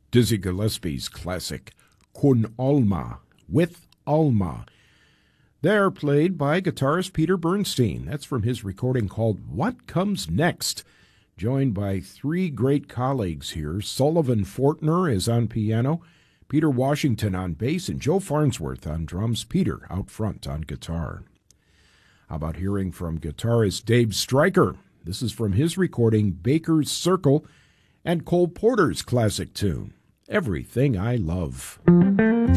Dizzy Gillespie's classic Con Alma, With Alma. They're played by guitarist Peter Bernstein. That's from his recording called What Comes Next, joined by three great colleagues here. Sullivan Fortner is on piano, Peter Washington on bass, and Joe Farnsworth on drums. Peter out front on guitar. How about hearing from guitarist Dave Stryker? This is from his recording Baker's Circle and Cole Porter's classic tune, Everything I Love.